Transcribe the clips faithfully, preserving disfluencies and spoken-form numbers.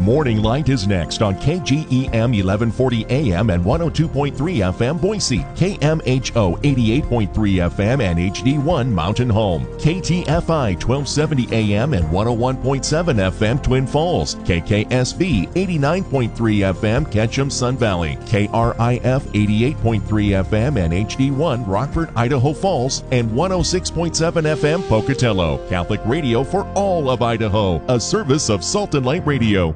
Morning Light is next on K G E M eleven forty A M and one oh two point three F M Boise, K M H O eighty-eight point three F M and H D one Mountain Home, K T F I twelve seventy A M and one oh one point seven F M Twin Falls, K K S V eighty-nine point three F M Ketchum Sun Valley, K R I F eighty-eight point three F M and H D one Rockford, Idaho Falls, and one oh six point seven F M Pocatello. Catholic radio for all of Idaho, a service of Salt and Light Radio.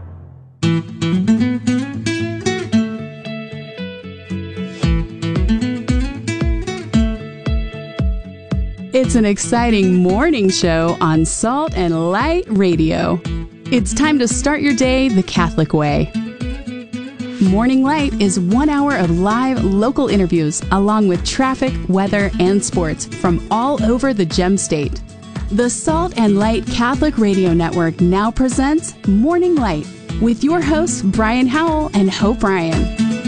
It's an exciting morning show on Salt and Light Radio. It's time to start your day the Catholic way. Morning Light is one hour of live local interviews along with traffic, weather, and sports from all over the Gem State. The Salt and Light Catholic Radio Network now presents Morning Light with your hosts Brian Howell and Hope Ryan.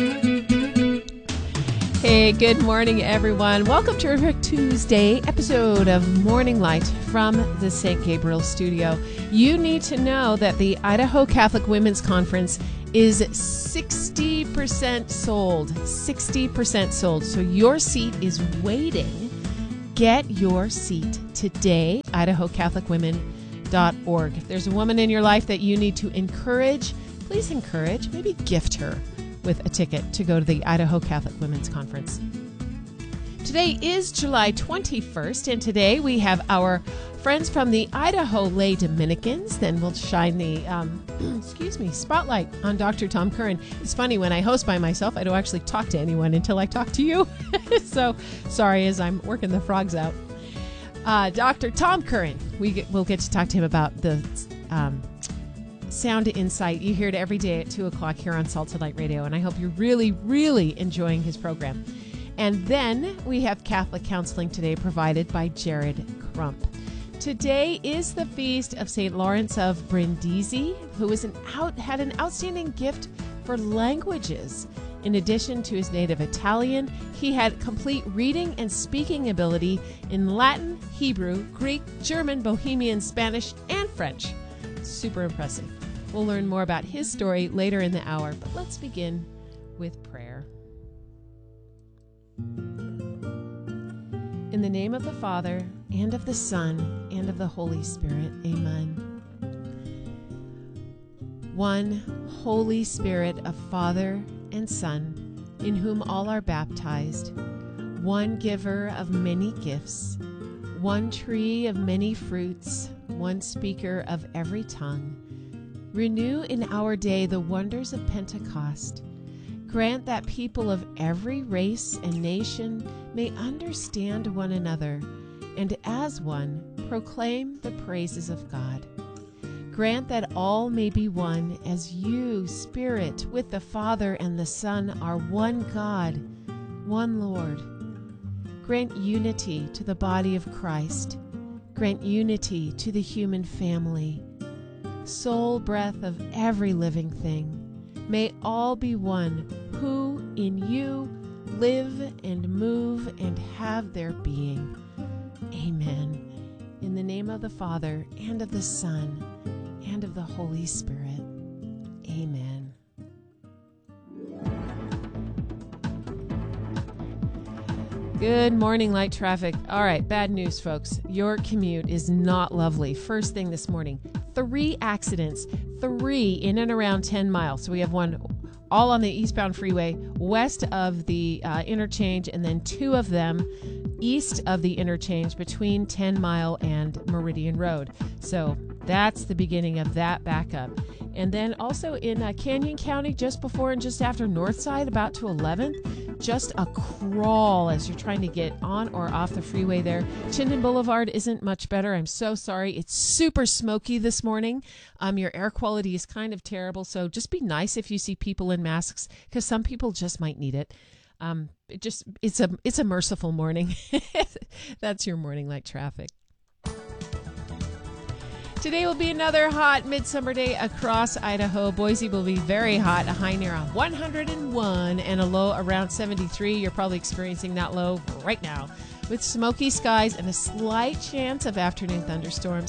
Hey, good morning, everyone. Welcome to our Tuesday episode of Morning Light from the Saint Gabriel Studio. You need to know that the Idaho Catholic Women's Conference is sixty percent sold. sixty percent sold. So your seat is waiting. Get your seat today, idaho catholic women dot org. If there's a woman in your life that you need to encourage, please encourage, maybe gift her with a ticket to go to the Idaho Catholic Women's Conference. Today is July twenty-first, and today we have our friends from the Idaho Lay Dominicans. Then we'll shine the, um, excuse me, spotlight on Doctor Tom Curran. It's funny, when I host by myself, I don't actually talk to anyone until I talk to you. So, sorry as I'm working the frogs out. Uh, Doctor Tom Curran, we get, we'll get to talk to him about the um, Sound Insight. You hear it every day at two o'clock here on Salt and Light Radio, and I hope you're really, really enjoying his program. And then we have Catholic counseling today provided by Jared Crump. Today is the feast of Saint Lawrence of Brindisi, who is an out, had an outstanding gift for languages. In addition to his native Italian, he had complete reading and speaking ability in Latin, Hebrew, Greek, German, Bohemian, Spanish, and French. Super impressive. We'll learn more about his story later in the hour, but let's begin with prayer. In the name of the Father, and of the Son, and of the Holy Spirit. Amen. One Holy Spirit of Father and Son, in whom all are baptized, one giver of many gifts, one tree of many fruits, one speaker of every tongue. Renew in our day the wonders of Pentecost. Grant that people of every race and nation may understand one another, and as one, proclaim the praises of God. Grant that all may be one, as you, Spirit, with the Father and the Son, are one God, one Lord. Grant unity to the body of Christ. Grant unity to the human family. Soul breath of every living thing. May all be one who in you live and move and have their being. Amen. In the name of the Father, and of the Son, and of the Holy Spirit. Amen. Good morning, light traffic. All right, bad news, folks. Your commute is not lovely. First thing this morning, three accidents, three in and around ten miles. So we have one all on the eastbound freeway west of the uh, interchange, and then two of them east of the interchange between ten mile and Meridian Road. So that's the beginning of that backup. And then also in uh, Canyon County, just before and just after Northside, about to eleventh, just a crawl as you're trying to get on or off the freeway there. Chinden Boulevard isn't much better. I'm so sorry. It's super smoky this morning. Um, your air quality is kind of terrible, so just be nice if you see people in masks, because some people just might need it. Um, it just it's a it's a merciful morning. That's your morning light traffic. Today will be another hot midsummer day across Idaho. Boise will be very hot, a high near one hundred one and a low around seventy-three. You're probably experiencing that low right now, with smoky skies and a slight chance of afternoon thunderstorms.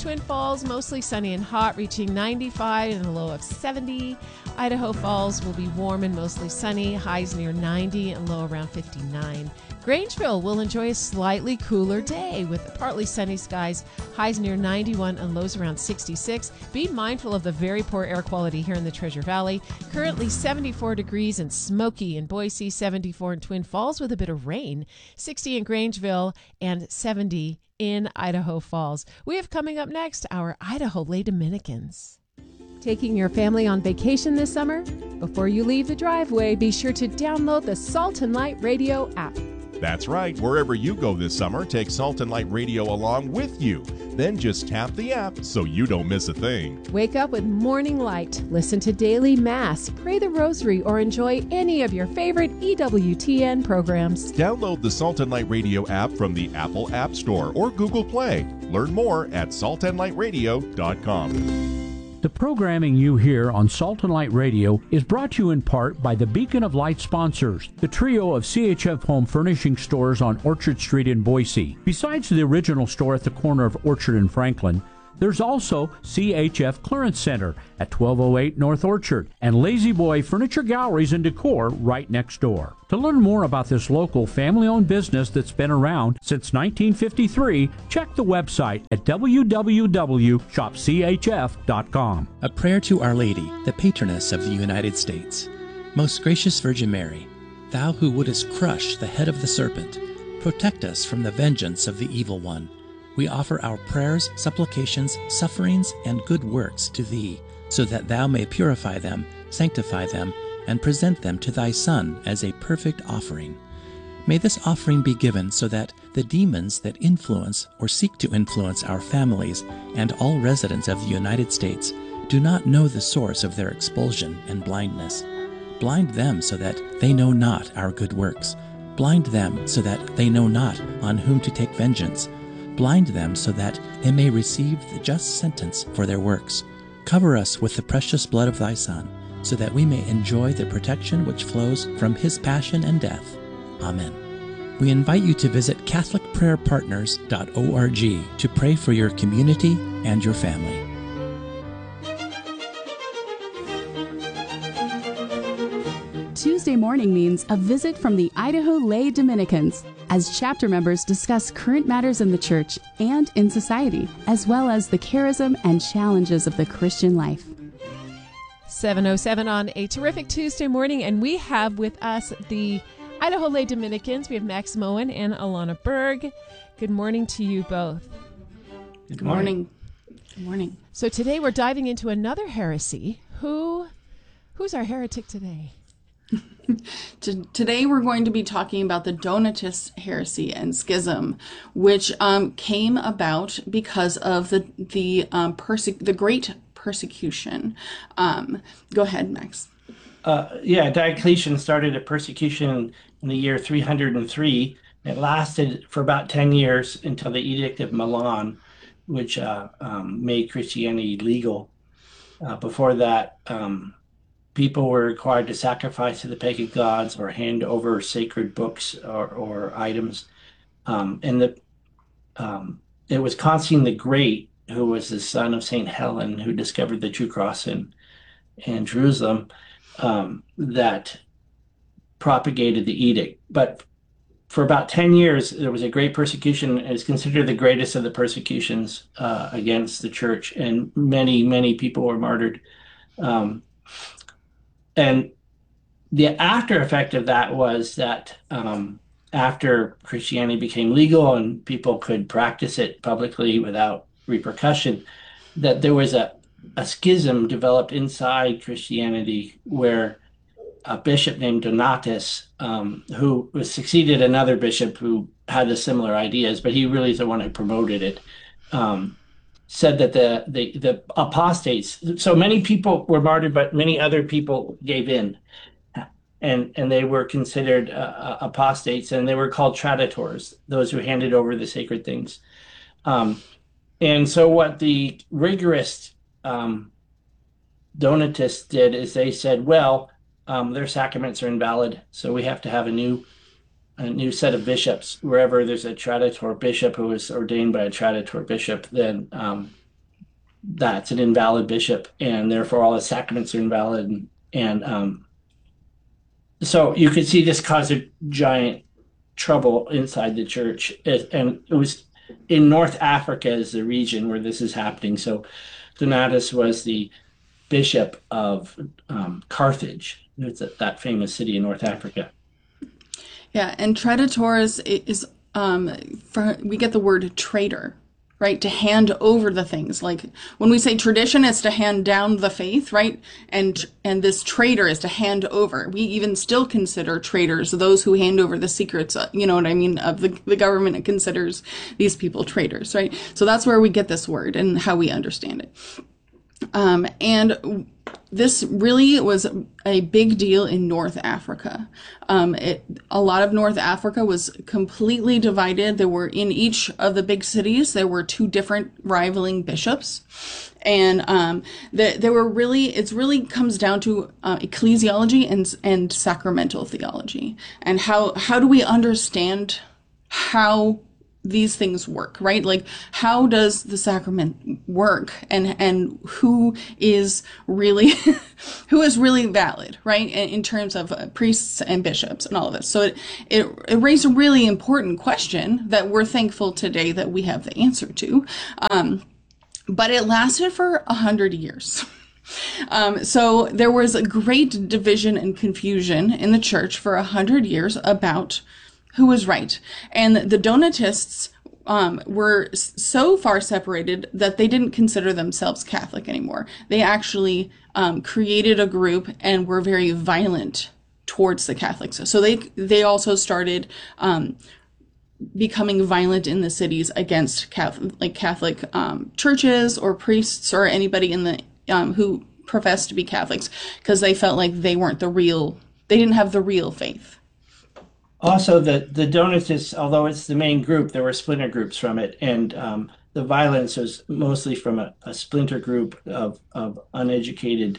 Twin Falls, mostly sunny and hot, reaching ninety-five and a low of seventy. Idaho Falls will be warm and mostly sunny, highs near ninety and low around fifty-nine. Grangeville will enjoy a slightly cooler day with partly sunny skies, highs near ninety-one and lows around sixty-six. Be mindful of the very poor air quality here in the Treasure Valley. Currently seventy-four degrees and smoky in Boise, seventy-four in Twin Falls with a bit of rain, sixty in Grangeville, and seventy in Idaho Falls. We have coming up next our Idaho Lay Dominicans. Taking your family on vacation this summer? Before you leave the driveway, be sure to download the Salt and Light Radio app. That's right. Wherever you go this summer, take Salt and Light Radio along with you. Then just tap the app so you don't miss a thing. Wake up with Morning Light, listen to Daily Mass, pray the Rosary, or enjoy any of your favorite E W T N programs. Download the Salt and Light Radio app from the Apple App Store or Google Play. Learn more at salt and light radio dot com. The programming you hear on Salt and Light Radio is brought to you in part by the Beacon of Light sponsors, the trio of C H F home furnishing stores on Orchard Street in Boise. Besides the original store at the corner of Orchard and Franklin, there's also C H F Clearance Center at twelve oh eight North Orchard and Lazy Boy Furniture Galleries and Decor right next door. To learn more about this local family-owned business that's been around since nineteen fifty-three, check the website at w w w dot shop c h f dot com. A prayer to Our Lady, the patroness of the United States. Most gracious Virgin Mary, thou who wouldest crush the head of the serpent, protect us from the vengeance of the evil one. We offer our prayers, supplications, sufferings, and good works to thee, so that thou may purify them, sanctify them, and present them to thy Son as a perfect offering. May this offering be given so that the demons that influence or seek to influence our families and all residents of the United States do not know the source of their expulsion and blindness. Blind them so that they know not our good works. Blind them so that they know not on whom to take vengeance. Blind them so that they may receive the just sentence for their works. Cover us with the precious blood of thy Son, so that we may enjoy the protection which flows from his passion and death. Amen. We invite you to visit catholic prayer partners dot org to pray for your community and your family. Tuesday morning means a visit from the Idaho Lay Dominicans, as chapter members discuss current matters in the church and in society, as well as the charism and challenges of the Christian life. seven oh seven on a terrific Tuesday morning, and we have with us the Idaho Lay Dominicans. We have Max Moen and Alana Berg. Good morning to you both. Good morning. Good morning. So today we're diving into another heresy. Who, who's our heretic today? Today we're going to be talking about the Donatist heresy and schism, which um, came about because of the the um, perse- the great persecution. Um, go ahead, Max. Uh, yeah, Diocletian started a persecution in the year three hundred three. It lasted for about ten years until the Edict of Milan, which uh, um, made Christianity legal. Uh, before that, um, people were required to sacrifice to the pagan gods or hand over sacred books or, or items. Um, and the um, it was Constantine the Great, who was the son of Saint Helen, who discovered the true cross in, in Jerusalem, um, that propagated the edict. But for about ten years, there was a great persecution. It is considered the greatest of the persecutions uh, against the church, and many, many people were martyred. Um, And the after effect of that was that um, after Christianity became legal and people could practice it publicly without repercussion, that there was a, a schism developed inside Christianity where a bishop named Donatus, um, who was succeeded another bishop who had the similar ideas, but he really is the one who promoted it, um, said that the, the the apostates, so many people were martyred, but many other people gave in, and and they were considered uh, apostates, and they were called traditors, those who handed over the sacred things. Um, and so what the rigorist um, Donatists did is they said, well, um, their sacraments are invalid, so we have to have a new a new set of bishops. Wherever there's a traditor bishop who is ordained by a traditor bishop, then um, that's an invalid bishop, and therefore all the sacraments are invalid. And, and um, so you could see this caused a giant trouble inside the church. It, and it was in North Africa is the region where this is happening. So Donatus was the bishop of um, Carthage. It's that famous city in North Africa. Yeah, and traditores is, um, for, we get the word traitor, right? To hand over the things. Like when we say tradition, it's to hand down the faith, right? And and this traitor is to hand over. We even still consider traitors those who hand over the secrets, you know what I mean, of the, the government. It considers these people traitors, right? So that's where we get this word and how we understand it. Um, and this really was a big deal in North Africa. Um, it, a lot of North Africa was completely divided. There were, in each of the big cities, there were two different rivaling bishops. And um, the, there were really, it's really comes down to uh, ecclesiology and, and sacramental theology. And how, how do we understand how these things work, right? Like, how does the sacrament work, and and who is really who is really valid, right? In, in terms of uh, priests and bishops and all of this. So it, it it raised a really important question that we're thankful today that we have the answer to. Um, but it lasted for a hundred years. Um, so there was a great division and confusion in the church for a hundred years about who was right. And the Donatists um, were so far separated that they didn't consider themselves Catholic anymore. They actually um, created a group and were very violent towards the Catholics. So they they also started um, becoming violent in the cities against Catholic, like Catholic um, churches or priests or anybody in the um, who professed to be Catholics, because they felt like they weren't the real, they didn't have the real faith. Also, the, the Donatists, although it's the main group, there were splinter groups from it. And um, the violence was mostly from a, a splinter group of, of uneducated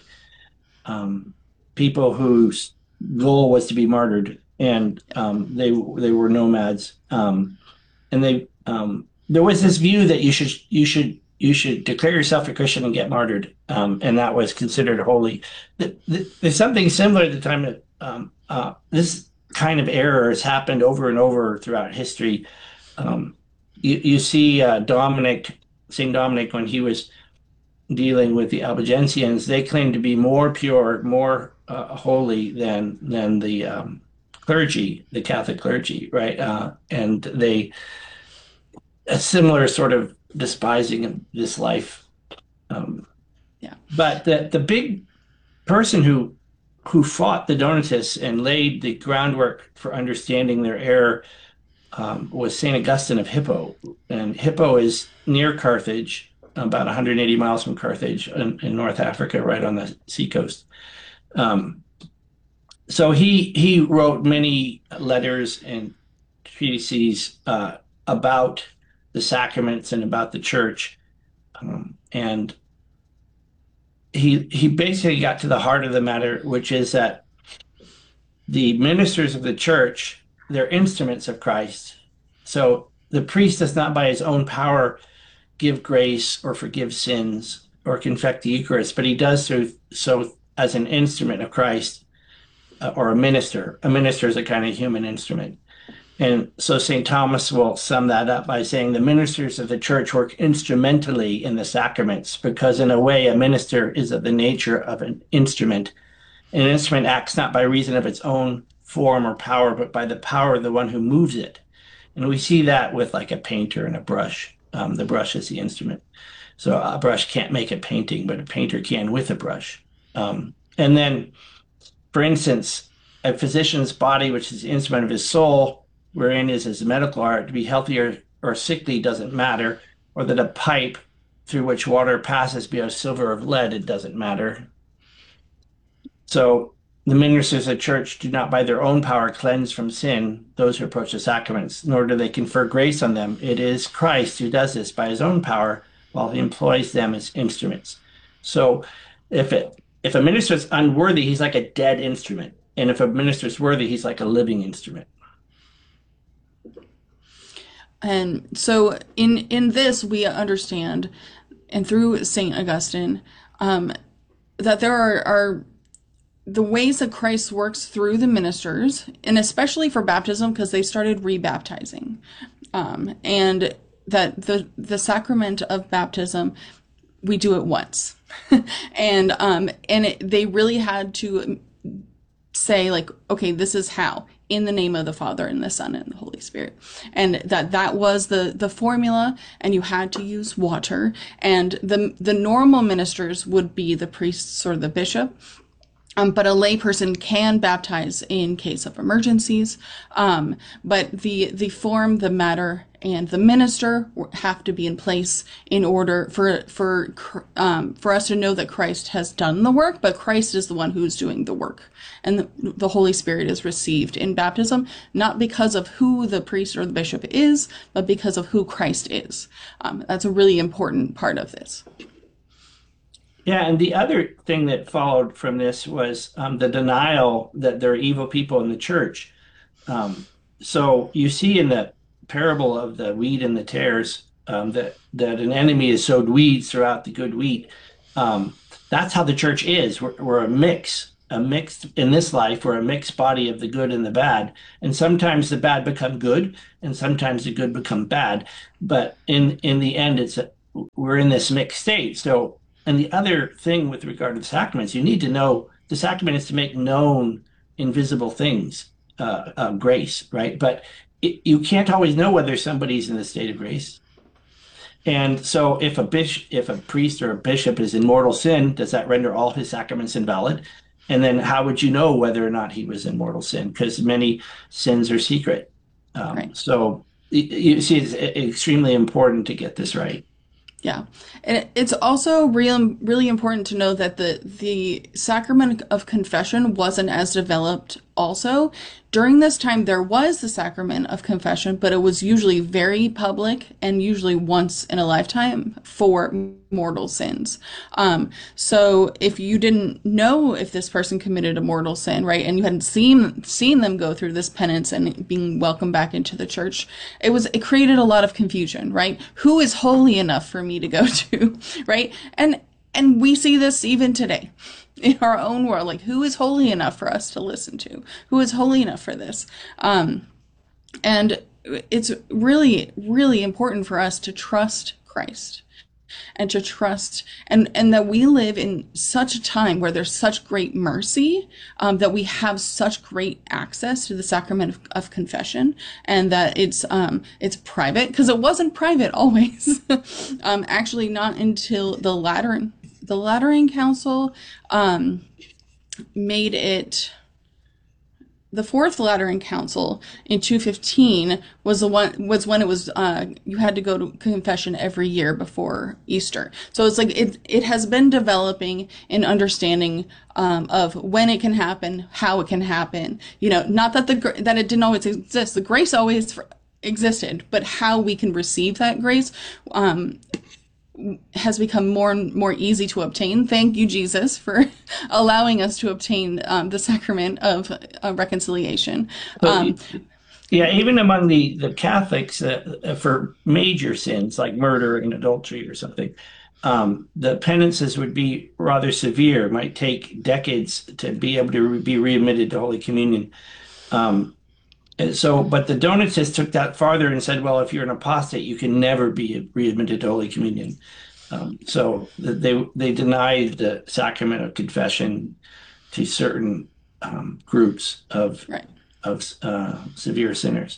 um, people whose goal was to be martyred. And um, they they were nomads. Um, and they um, there was this view that you should you should you should declare yourself a Christian and get martyred. Um, and that was considered holy. The, the, there's something similar at the time that um, uh, this kind of error has happened over and over throughout history. Um, you, you see uh, Dominic, Saint Dominic, when he was dealing with the Albigensians, they claimed to be more pure, more uh, holy than than the um, clergy, the Catholic clergy, right? Uh, and they, a similar sort of despising of this life. Um, yeah. But the, the big person who who fought the Donatists and laid the groundwork for understanding their error um, was Saint Augustine of Hippo. And Hippo is near Carthage, about one hundred eighty miles from Carthage in, in North Africa, right on the seacoast. Um, so he he wrote many letters and treatises uh, about the sacraments and about the church. Um, and He he basically got to the heart of the matter, which is that the ministers of the church, they're instruments of Christ. So the priest does not by his own power give grace or forgive sins or confect the Eucharist, but he does so, so as an instrument of Christ, uh, or a minister. A minister is a kind of human instrument. And so Saint Thomas will sum that up by saying the ministers of the church work instrumentally in the sacraments, because in a way a minister is of the nature of an instrument. An instrument acts not by reason of its own form or power, but by the power of the one who moves it. And we see that with like a painter and a brush. Um, the brush is the instrument. So a brush can't make a painting, but a painter can with a brush. Um, and then, for instance, a physician's body, which is the instrument of his soul, wherein is his medical art, to be healthy or, or sickly doesn't matter, or that a pipe through which water passes be of silver or of lead, it doesn't matter. So the ministers of the church do not by their own power cleanse from sin those who approach the sacraments, nor do they confer grace on them. It is Christ who does this by his own power, while he employs them as instruments. So if it if a minister is unworthy, he's like a dead instrument. And if a minister is worthy, he's like a living instrument. And so in in this we understand and through Saint Augustine, um, that there are, are the ways that Christ works through the ministers, and especially for baptism, because they started rebaptizing, um, and that the the sacrament of baptism, we do it once, and um, and it, they really had to say, like, okay, this is how, in the name of the Father and the Son and the Holy Spirit, and that that was the the formula, and you had to use water, and the the normal ministers would be the priests or the bishop. Um, but a layperson can baptize in case of emergencies. Um, but the the form, the matter, and the minister have to be in place in order for for um, for us to know that Christ has done the work. But Christ is the one who's doing the work, and the, the Holy Spirit is received in baptism, not because of who the priest or the bishop is, but because of who Christ is. Um, that's a really important part of this. Yeah, and the other thing that followed from this was um, the denial that there are evil people in the church. Um, so you see in the parable of the wheat and the tares um, that, that an enemy has sowed weeds throughout the good wheat. Um, that's how the church is. We're, we're a mix, a mix in this life. We're a mixed body of the good and the bad. And sometimes the bad become good, and sometimes the good become bad. But in, in the end, it's a, we're in this mixed state. So, and the other thing with regard to the sacraments, you need to know the sacrament is to make known invisible things, uh, uh, grace, right? But it, you can't always know whether somebody's in the state of grace. And so if a bishop, if a priest or a bishop is in mortal sin, does that render all his sacraments invalid? And then how would you know whether or not he was in mortal sin? Because many sins are secret. Um, right. So you see, it's extremely important to get this right. Yeah. And it's also real, really important to know that the, the sacrament of confession wasn't as developed also. During this time, there was the sacrament of confession, but it was usually very public and usually once in a lifetime for mortal sins. Um, so if you didn't know if this person committed a mortal sin, right, and you hadn't seen seen them go through this penance and being welcomed back into the church, it was it created a lot of confusion, right? Who is holy enough for me to go to, right? And and we see this even today in our own world, like who is holy enough for us to listen to? Who is holy enough for this? Um, and it's really, really important for us to trust Christ and to trust, and, and that we live in such a time where there's such great mercy, um, that we have such great access to the sacrament of, of confession, and that it's, um, it's private, because it wasn't private always. um, actually not until the Lateran The Lateran Council um, made it, the Fourth Lateran Council in two fifteen was the one was when it was uh, you had to go to confession every year before Easter. So it's like it it has been developing an understanding um, of when it can happen, how it can happen. You know, not that the that it didn't always exist. The grace always existed, but how we can receive that grace Um, has become more and more easy to obtain. Thank you, Jesus, for allowing us to obtain um, the sacrament of uh, reconciliation. Um, yeah, even among the, the Catholics, uh, for major sins like murder and adultery or something, um, the penances would be rather severe. It might take decades to be able to re- be readmitted to Holy Communion. Um, And so, but the Donatists took that farther and said, well, if you're an apostate, you can never be readmitted to Holy Communion. Um, so they they denied the sacrament of confession to certain um, groups of right. of uh, severe sinners.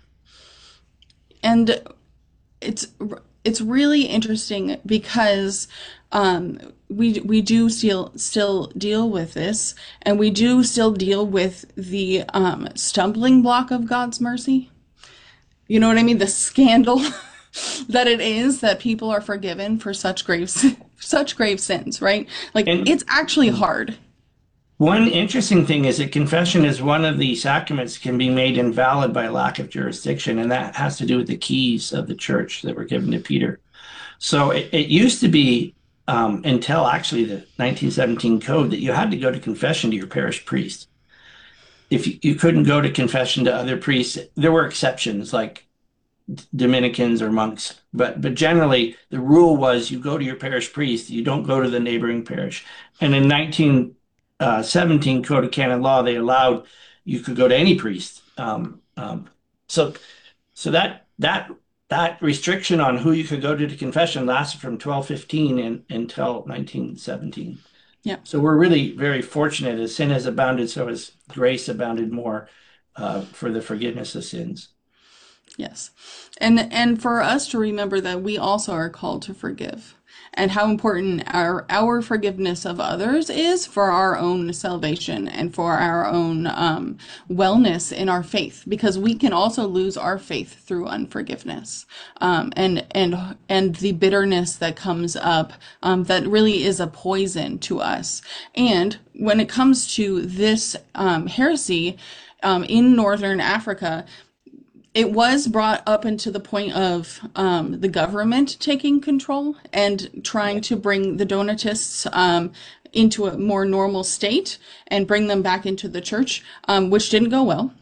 And it's it's really interesting because um, we we do still still deal with this, and we do still deal with the um, stumbling block of God's mercy. You know what I mean? The scandal that it is that people are forgiven for such grave such grave sins, right? Like, and it's actually hard. One interesting thing is that confession is one of the sacraments can be made invalid by lack of jurisdiction, and that has to do with the keys of the church that were given to Peter. So it, it used to be, um, until actually the nineteen seventeen code, that you had to go to confession to your parish priest. If you, you couldn't go to confession to other priests, there were exceptions, like Dominicans or monks, but but generally the rule was you go to your parish priest, you don't go to the neighboring parish. And in nineteen seventeen Code of Canon Law, they allowed you could go to any priest. Um, um, so so that that that restriction on who you could go to to confession lasted from twelve fifteen in, until nineteen seventeen. Yeah. So we're really very fortunate. As sin has abounded, so has grace abounded more uh, for the forgiveness of sins. Yes. And and for us to remember that we also are called to forgive, and how important our our forgiveness of others is for our own salvation and for our own um, wellness in our faith, because we can also lose our faith through unforgiveness, um, and and and the bitterness that comes up, um, that really is a poison to us. And when it comes to this um, heresy um, in Northern Africa, it was brought up into the point of um, the government taking control and trying to bring the Donatists um, into a more normal state and bring them back into the church, um, which didn't go well.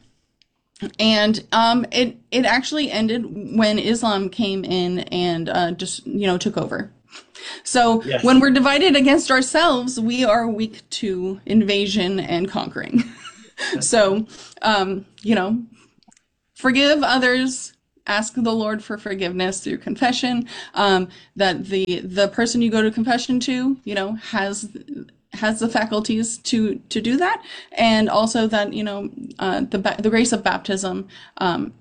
And um, it it actually ended when Islam came in and uh, just you know took over. So yes. When we're divided against ourselves, we are weak to invasion and conquering. So um, you know. Forgive others, ask the Lord for forgiveness through confession, um, that the the person you go to confession to, you know, has has the faculties to to do that, and also that, you know, uh, the the grace of baptism. Um,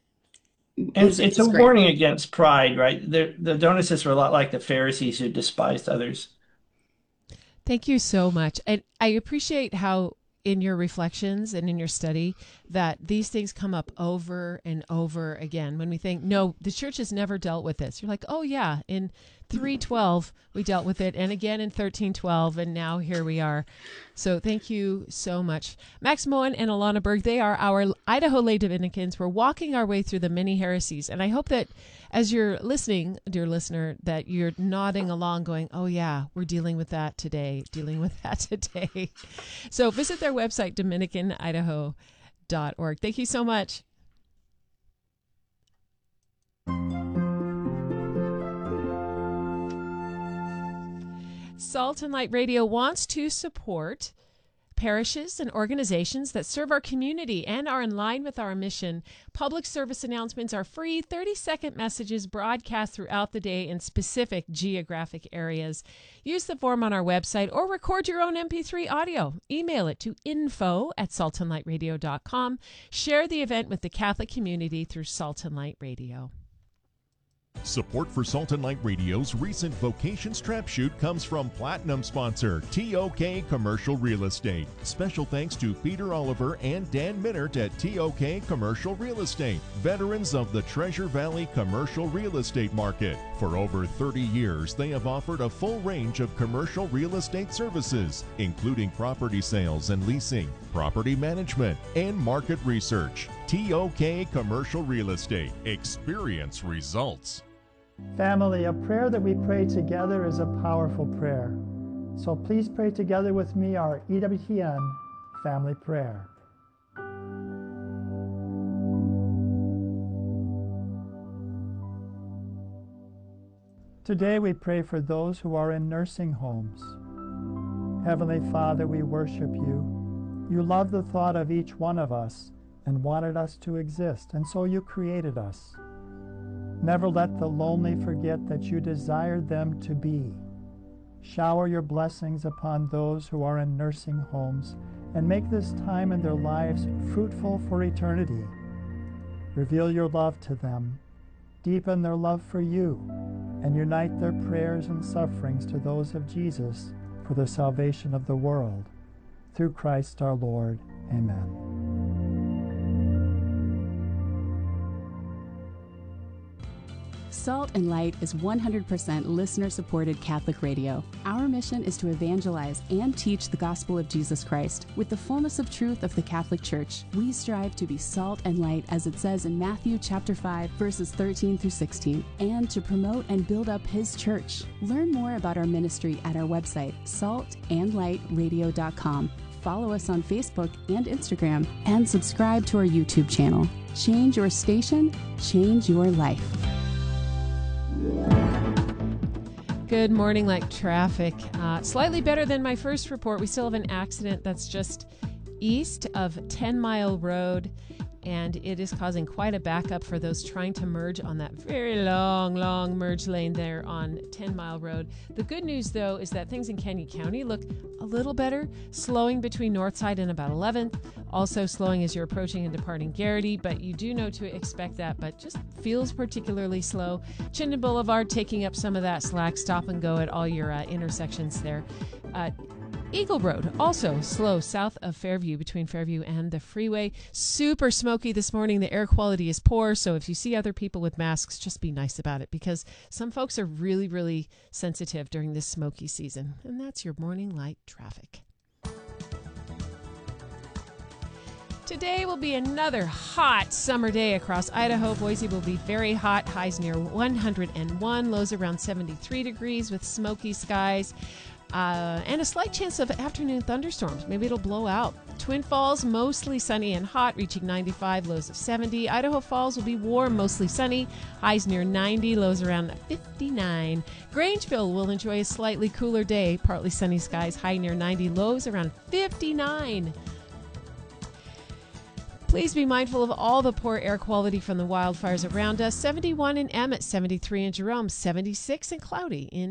and is, it's is a great. warning against pride, right? The, the Donatists were a lot like the Pharisees who despised others. Thank you so much. And I appreciate how in your reflections and in your study that these things come up over and over again. When we think, no, the church has never dealt with this. You're like, oh yeah, in three twelve we dealt with it, and again in thirteen twelve, and now here we are. So thank you so much. Max Moen and Alana Berg, they are our Idaho lay Dominicans. We're walking our way through the many heresies, and I hope that as you're listening, dear listener, that you're nodding along going, oh yeah, we're dealing with that today, dealing with that today. So visit their website, Dominican Idaho dot org. Thank you so much. Salt and Light Radio wants to support parishes and organizations that serve our community and are in line with our mission. Public service announcements are free, thirty-second messages broadcast throughout the day in specific geographic areas. Use the form on our website or record your own M P three audio. Email it to info at salt and light radio dot com. Share the event with the Catholic community through Salt and Light Radio. Support for Salt and Light Radio's recent Vocations Trap Shoot comes from Platinum sponsor T O K Commercial Real Estate. Special thanks to Peter Oliver and Dan Minert at T O K Commercial Real Estate, veterans of the Treasure Valley commercial real estate market. For over thirty years, they have offered a full range of commercial real estate services, including property sales and leasing, property management, and market research. T O K Commercial Real Estate. Experience results. Family, a prayer that we pray together is a powerful prayer. So please pray together with me our E W T N family prayer. Today we pray for those who are in nursing homes. Heavenly Father, we worship you. You love the thought of each one of us and wanted us to exist, and so you created us. Never let the lonely forget that you desired them to be. Shower your blessings upon those who are in nursing homes and make this time in their lives fruitful for eternity. Reveal your love to them, deepen their love for you, and unite their prayers and sufferings to those of Jesus for the salvation of the world. Through Christ our Lord. Amen. Salt and Light is one hundred percent listener-supported Catholic radio. Our mission is to evangelize and teach the gospel of Jesus Christ with the fullness of truth of the Catholic Church. We strive to be salt and light, as it says in Matthew chapter five, verses thirteen through sixteen, and to promote and build up His church. Learn more about our ministry at our website, salt and light radio dot com. follow us on Facebook and Instagram, and subscribe to our YouTube channel. Change your station, change your life. Good morning, like traffic. Uh, slightly better than my first report. We still have an accident that's just east of ten mile Road, and it is causing quite a backup for those trying to merge on that very long, long merge lane there on ten mile Road. The good news, though, is that things in Canyon County look a little better, slowing between Northside and about eleventh, also slowing as you're approaching and departing Garrity, but you do know to expect that, but just feels particularly slow. Chinden Boulevard taking up some of that slack, stop and go at all your uh, intersections there. Uh, Eagle Road, also slow south of Fairview, between Fairview and the freeway. Super smoky this morning. The air quality is poor, so if you see other people with masks, just be nice about it, because some folks are really, really sensitive during this smoky season. And that's your morning light traffic. Today will be another hot summer day across Idaho. Boise will be very hot, highs near one hundred one, lows around seventy-three degrees with smoky skies. Uh, and a slight chance of afternoon thunderstorms. Maybe it'll blow out. Twin Falls, mostly sunny and hot, reaching ninety-five, lows of seventy. Idaho Falls will be warm, mostly sunny, highs near ninety, lows around fifty-nine. Grangeville will enjoy a slightly cooler day, partly sunny skies, high near ninety, lows around fifty-nine. Please be mindful of all the poor air quality from the wildfires around us. seventy-one in Emmett, seventy-three in Jerome, seventy-six and cloudy in